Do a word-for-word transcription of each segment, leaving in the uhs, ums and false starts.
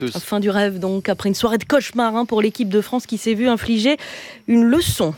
Fin du rêve donc, après une soirée de cauchemar hein, pour l'équipe de France qui s'est vue infliger une leçon.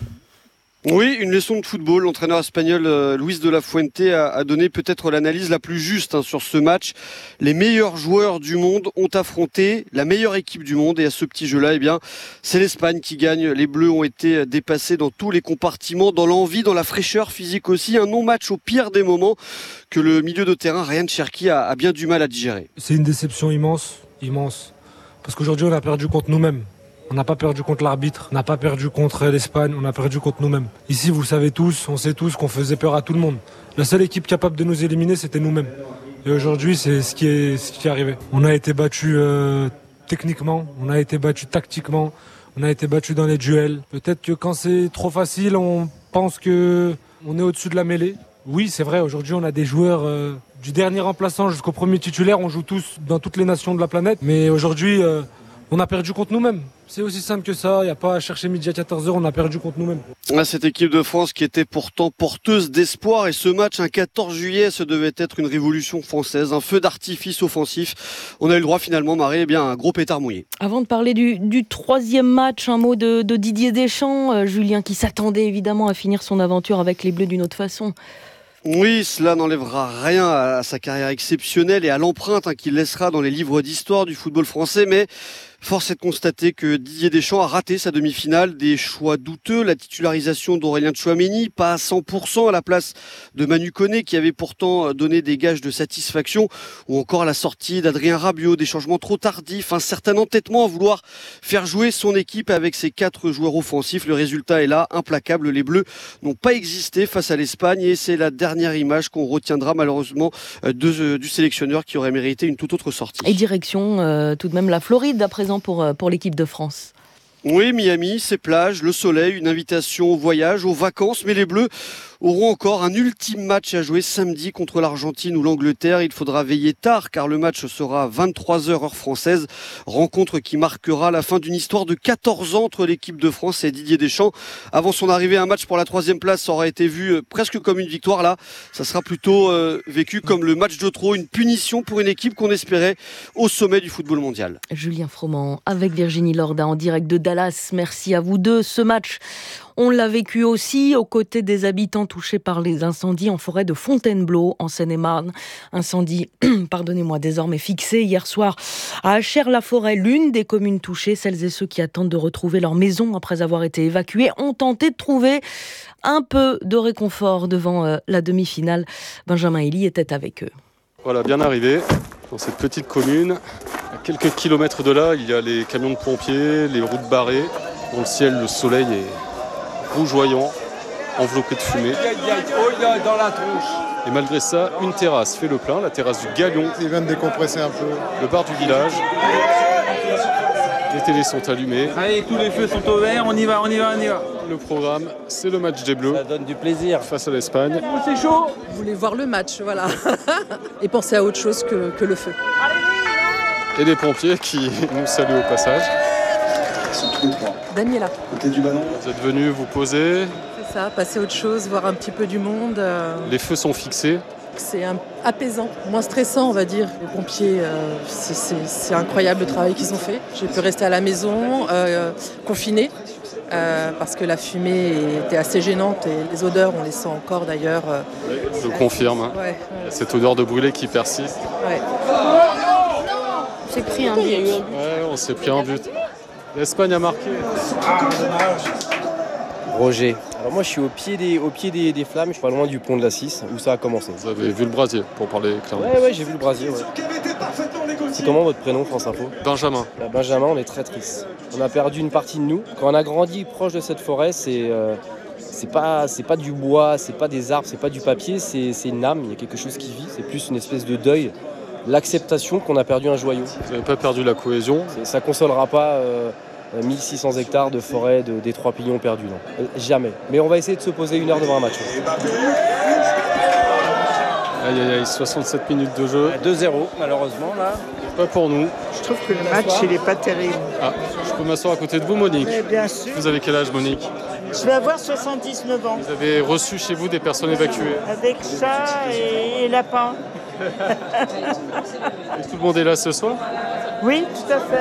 Oui, une leçon de football. L'entraîneur espagnol euh, Luis de la Fuente a, a donné peut-être l'analyse la plus juste hein, sur ce match. Les meilleurs joueurs du monde ont affronté la meilleure équipe du monde et à ce petit jeu-là, eh bien, c'est l'Espagne qui gagne. Les Bleus ont été dépassés dans tous les compartiments, dans l'envie, dans la fraîcheur physique aussi. Un non-match au pire des moments que le milieu de terrain, Ryan Cherki, a, a bien du mal à digérer. C'est une déception immense, immense. Parce qu'aujourd'hui, on a perdu contre nous-mêmes. On n'a pas perdu contre l'arbitre, on n'a pas perdu contre l'Espagne, on a perdu contre nous-mêmes. Ici, vous le savez tous, on sait tous qu'on faisait peur à tout le monde. La seule équipe capable de nous éliminer, c'était nous-mêmes. Et aujourd'hui, c'est ce qui est, ce qui est arrivé. On a été battus euh, techniquement, on a été battus tactiquement, on a été battus dans les duels. Peut-être que quand c'est trop facile, on pense qu'on est au-dessus de la mêlée. Oui, c'est vrai, aujourd'hui, on a des joueurs... Euh, du dernier remplaçant jusqu'au premier titulaire, on joue tous dans toutes les nations de la planète. Mais aujourd'hui, euh, on a perdu contre nous-mêmes. C'est aussi simple que ça. Il n'y a pas à chercher midi à quatorze heures, on a perdu contre nous-mêmes. Cette équipe de France qui était pourtant porteuse d'espoir. Et ce match, un quatorze juillet, ce devait être une révolution française, un feu d'artifice offensif. On a eu le droit finalement, Marie, eh bien, un gros pétard mouillé. Avant de parler du, du troisième match, un mot de, de Didier Deschamps. Euh, Julien qui s'attendait évidemment à finir son aventure avec les Bleus d'une autre façon. Oui, cela n'enlèvera rien à sa carrière exceptionnelle et à l'empreinte hein, qu'il laissera dans les livres d'histoire du football français, mais force est de constater que Didier Deschamps a raté sa demi-finale, des choix douteux, la titularisation d'Aurélien Tchouaméni, pas à cent pour cent à la place de Manu Koné qui avait pourtant donné des gages de satisfaction, ou encore la sortie d'Adrien Rabiot, des changements trop tardifs, un certain entêtement à vouloir faire jouer son équipe avec ses quatre joueurs offensifs. Le résultat est là, implacable, les Bleus n'ont pas existé face à l'Espagne et c'est la dernière image qu'on retiendra malheureusement de, du sélectionneur qui aurait mérité une toute autre sortie. Et direction euh, tout de même la Floride à présent pour, pour l'équipe de France. Oui, Miami, ses plages, le soleil, une invitation au voyage, aux vacances, mais les Bleus auront encore un ultime match à jouer samedi contre l'Argentine ou l'Angleterre. Il faudra veiller tard car le match sera à vingt-trois heures heure française. Rencontre qui marquera la fin d'une histoire de quatorze ans entre l'équipe de France et Didier Deschamps. Avant son arrivée, un match pour la troisième place aurait été vu presque comme une victoire. Là, ça sera plutôt euh, vécu comme le match de trop, une punition pour une équipe qu'on espérait au sommet du football mondial. Julien Froment avec Virginie Lorda en direct de Dallas. Merci à vous deux. Ce match, on l'a vécu aussi aux côtés des habitants touchés par les incendies en forêt de Fontainebleau, en Seine-et-Marne. Incendie, pardonnez-moi, désormais fixé hier soir à Achères-la-Forêt. L'une des communes touchées, celles et ceux qui attendent de retrouver leur maison après avoir été évacués, ont tenté de trouver un peu de réconfort devant euh, la demi-finale. Benjamin Elie était avec eux. Voilà, bien arrivé dans cette petite commune. À quelques kilomètres de là, il y a les camions de pompiers, les routes barrées. Dans le ciel, le soleil est rougeoyant, enveloppé de fumée. Dans la tronche. Et malgré ça, une terrasse fait le plein, la terrasse du Galion. Il vient de décompresser un peu. Le bar du village. Les télés sont allumées. Allez, tous les feux sont au vert, on y va, on y va, on y va. Le programme, c'est le match des Bleus. Ça donne du plaisir. Face à l'Espagne. Oh, c'est chaud. Vous voulez voir le match, voilà. Et penser à autre chose que, que le feu. Et les pompiers qui nous saluent au passage. Daniela. Côté du ballon. Vous êtes venus vous poser. C'est ça, passer à autre chose, voir un petit peu du monde. Euh... Les feux sont fixés. C'est un... apaisant, moins stressant on va dire. Les pompiers, euh, c'est, c'est, c'est incroyable le travail qu'ils ont fait. J'ai pu rester à la maison, euh, confinée, euh, parce que la fumée était assez gênante et les odeurs, on les sent encore d'ailleurs. Euh, Je confirme. Hein. Ouais, ouais. Cette odeur de brûlé qui persiste. Ouais. On s'est pris un but. Ouais, on s'est pris un but. L'Espagne a marqué. Ah, dommage. Roger. Alors moi je suis au pied des, au pied des, des flammes, je suis pas loin du pont de la Cisse, où ça a commencé. Vous avez vu le brasier, pour parler clairement. Ouais, ouais, j'ai vu le brasier, ouais. C'est comment votre prénom, France Info ? Benjamin. Bah, Benjamin, on est très triste. On a perdu une partie de nous. Quand on a grandi proche de cette forêt, c'est, euh, c'est, pas, c'est pas du bois, c'est pas des arbres, c'est pas du papier, c'est, c'est une âme, il y a quelque chose qui vit, c'est plus une espèce de deuil. L'acceptation qu'on a perdu un joyau. Vous n'avez pas perdu la cohésion ? C'est, ça consolera pas... Euh, mille six cents hectares de forêt de, des trois pilions perdus, non. Euh, jamais. Mais on va essayer de se poser une heure devant un match. Aïe aïe aïe, soixante-sept minutes de jeu. deux zéro, malheureusement, là. Pas pour nous. Je trouve que le match, il n'est pas terrible. Ah, je peux m'asseoir à côté de vous, Monique ? Mais bien sûr. Vous avez quel âge, Monique ? Je vais avoir soixante-dix-neuf ans. Vous avez reçu chez vous des personnes évacuées ? Avec chat et, et lapin. Et tout le monde est là ce soir ? Oui, tout à fait.